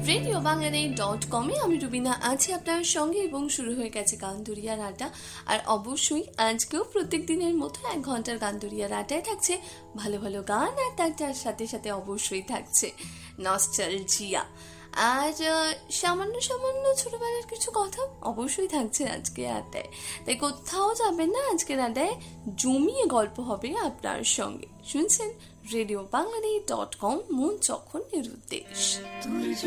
RadioBangladesh.com আমি রুবিনা আছি আপনার সঙ্গে এবং শুরু হয়ে গেছে গানদুরিয়ার আড্ডা। আর অবশ্যই আজকেও প্রত্যেক দিনের মতো 1 ঘন্টার গানদুরিয়ার আড্ডায় থাকছে ভালো ভালো গান, আর তার সাথে সাথে অবশ্যই থাকছে নস্টালজিয়া আর সামান্য সামান্য ছোটবেলার কিছু কথা অবশ্যই থাকছে আজকে আড্ডায়। তাই কোথাও যাবেন না, আজকের আড্ডায় জমিয়ে গল্প হবে আপনার সঙ্গে। শুনছেন RadioBangladesh.com, মন যখন নিরুদ্দেশ।